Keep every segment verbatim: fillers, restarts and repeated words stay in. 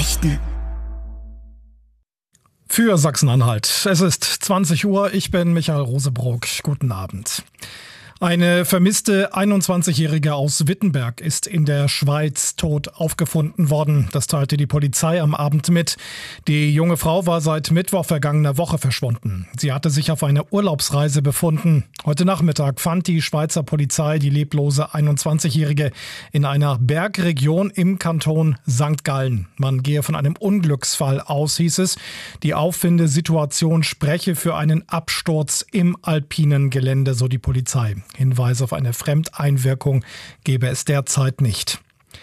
Nachrichten. Für Sachsen-Anhalt. Es ist zwanzig Uhr. Ich bin Michael Rosebrock. Guten Abend. Eine vermisste einundzwanzigjährige aus Wittenberg ist in der Schweiz tot aufgefunden worden. Das teilte die Polizei am Abend mit. Die junge Frau war seit Mittwoch vergangener Woche verschwunden. Sie hatte sich auf einer Urlaubsreise befunden. Heute Nachmittag fand die Schweizer Polizei die leblose einundzwanzigjährige in einer Bergregion im Kanton Sankt Gallen. Man gehe von einem Unglücksfall aus, hieß es. Die Auffindesituation spreche für einen Absturz im alpinen Gelände, so die Polizei. Hinweise auf eine Fremdeinwirkung gebe es derzeit nicht.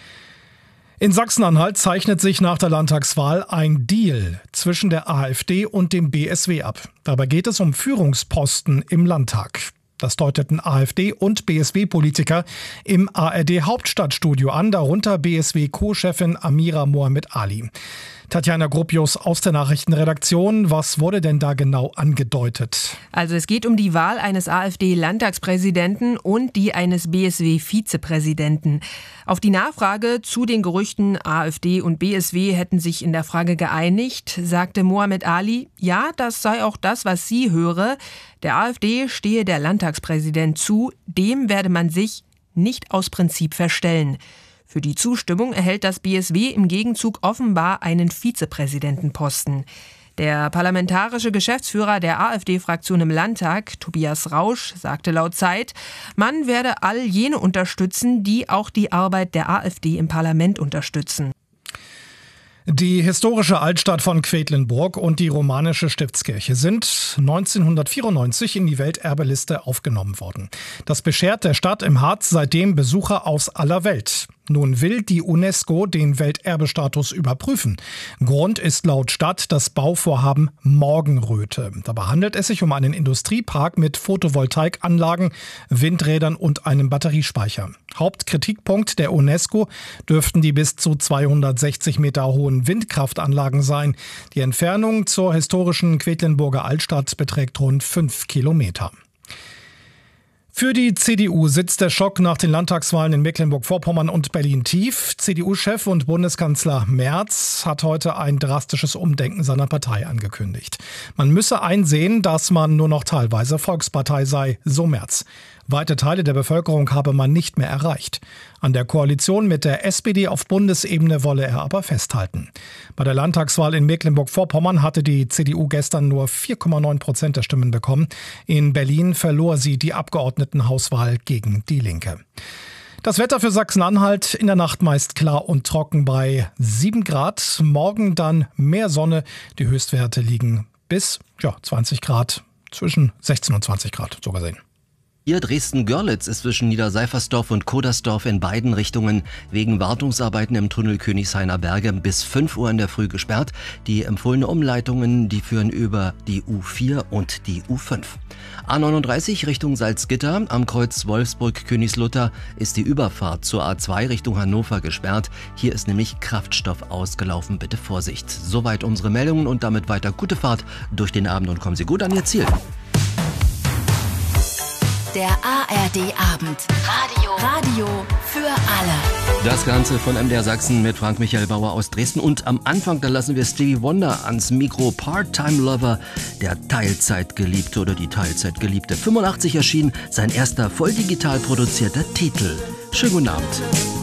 In Sachsen-Anhalt zeichnet sich nach der Landtagswahl ein Deal zwischen der AfD und dem B S W ab. Dabei geht es um Führungsposten im Landtag. Das deuteten AfD- und B S W-Politiker im A R D-Hauptstadtstudio an, darunter B S W-Co-Chefin Amira Mohamed Ali. Tatjana Gropius aus der Nachrichtenredaktion. Was wurde denn da genau angedeutet? Also es geht um die Wahl eines AfD-Landtagspräsidenten und die eines B S W-Vizepräsidenten. Auf die Nachfrage zu den Gerüchten, AfD und B S W hätten sich in der Frage geeinigt, sagte Mohamed Ali, ja, das sei auch das, was sie höre. Der AfD stehe der Landtagspräsident zu, dem werde man sich nicht aus Prinzip verstellen. Für die Zustimmung erhält das B S W im Gegenzug offenbar einen Vizepräsidentenposten. Der parlamentarische Geschäftsführer der AfD-Fraktion im Landtag, Tobias Rausch, sagte laut Zeit, man werde all jene unterstützen, die auch die Arbeit der AfD im Parlament unterstützen. Die historische Altstadt von Quedlinburg und die romanische Stiftskirche sind neunzehnhundertvierundneunzig in die Welterbeliste aufgenommen worden. Das beschert der Stadt im Harz seitdem Besucher aus aller Welt. Nun will die UNESCO den Welterbestatus überprüfen. Grund ist laut Stadt das Bauvorhaben Morgenröte. Dabei handelt es sich um einen Industriepark mit Photovoltaikanlagen, Windrädern und einem Batteriespeicher. Hauptkritikpunkt der UNESCO dürften die bis zu zweihundertsechzig Meter hohen Windkraftanlagen sein. Die Entfernung zur historischen Quedlinburger Altstadt beträgt rund fünf Kilometer. Für die C D U sitzt der Schock nach den Landtagswahlen in Mecklenburg-Vorpommern und Berlin tief. C D U-Chef und Bundeskanzler Merz hat heute ein drastisches Umdenken seiner Partei angekündigt. Man müsse einsehen, dass man nur noch teilweise Volkspartei sei, so Merz. Weite Teile der Bevölkerung habe man nicht mehr erreicht. An der Koalition mit der S P D auf Bundesebene wolle er aber festhalten. Bei der Landtagswahl in Mecklenburg-Vorpommern hatte die C D U gestern nur vier Komma neun Prozent der Stimmen bekommen. In Berlin verlor sie die Abgeordnetenhauswahl gegen die Linke. Das Wetter für Sachsen-Anhalt in der Nacht meist klar und trocken bei sieben Grad. Morgen dann mehr Sonne. Die Höchstwerte liegen bis ja, zwanzig Grad, zwischen sechzehn und zwanzig Grad so gesehen. Hier Dresden-Görlitz ist zwischen Niederseifersdorf und Kodersdorf in beiden Richtungen wegen Wartungsarbeiten im Tunnel Königshainer Berge bis fünf Uhr in der Früh gesperrt. Die empfohlene Umleitungen, die führen über die U vier und die U fünf. A neununddreißig Richtung Salzgitter, am Kreuz Wolfsburg-Königslutter ist die Überfahrt zur A zwei Richtung Hannover gesperrt. Hier ist nämlich Kraftstoff ausgelaufen, bitte Vorsicht. Soweit unsere Meldungen und damit weiter gute Fahrt durch den Abend und kommen Sie gut an Ihr Ziel. Der A R D-Abend. Radio. Radio für alle. Das Ganze von M D R Sachsen mit Frank-Michael Bauer aus Dresden. Und am Anfang, da lassen wir Stevie Wonder ans Mikro. Part-Time Lover, der Teilzeitgeliebte oder die Teilzeitgeliebte. fünfundachtzig erschien sein erster voll digital produzierter Titel. Schönen guten Abend.